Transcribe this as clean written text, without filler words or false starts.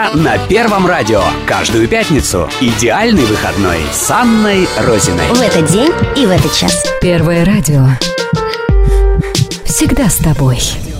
На Первом радио. Каждую пятницу. Идеальный выходной с Анной Розиной. В этот день и в этот час. Первое радио. Всегда с тобой.